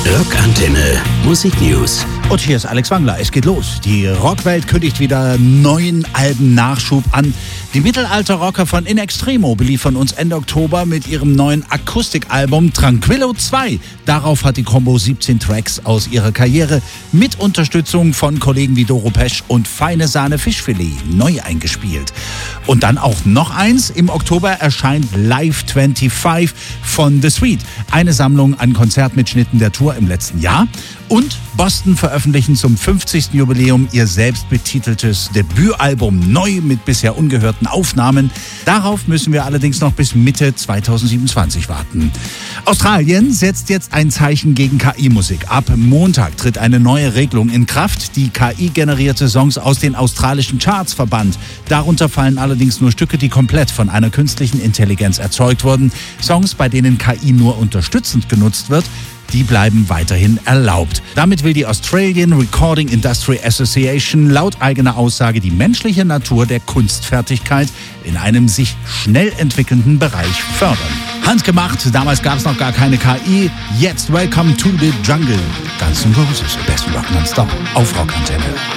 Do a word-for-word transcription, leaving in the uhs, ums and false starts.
Rockantenne Musik News. Und hier ist Alex Wangler. Es geht los. Die Rockwelt kündigt wieder neuen Alben-Nachschub an. Die Mittelalter-Rocker von In Extremo beliefern uns Ende Oktober mit ihrem neuen Akustikalbum Tranquillo zwei. Darauf hat die Combo siebzehn Tracks aus ihrer Karriere mit Unterstützung von Kollegen wie Doro Pesch und Feine Sahne Fischfilet neu eingespielt. Und dann auch noch eins. Im Oktober erscheint Live fünfundzwanzig von The Sweet. Eine Sammlung an Konzertmitschnitten der Tour im letzten Jahr. Und Boston veröffentlichen zum fünfzigsten Jubiläum ihr selbstbetiteltes Debütalbum neu mit bisher ungehörten Aufnahmen. Darauf müssen wir allerdings noch bis Mitte zweitausendsiebenundzwanzig warten. Australien setzt jetzt ein Zeichen gegen K I-Musik. Ab Montag tritt eine neue Regelung in Kraft, die K I-generierte Songs aus den australischen Charts verbannt. Darunter fallen allerdings nur Stücke, die komplett von einer künstlichen Intelligenz erzeugt wurden. Songs, bei denen K I nur unterstützend genutzt wird, die bleiben weiterhin erlaubt. Damit will die Australian Recording Industry Association laut eigener Aussage die menschliche Natur der Kunstfertigkeit in einem sich schnell entwickelnden Bereich fördern. Handgemacht, damals gab es noch gar keine K I. Jetzt Welcome to the Jungle. Guns N' Roses, besten Rock nonstop auf Rockantenne.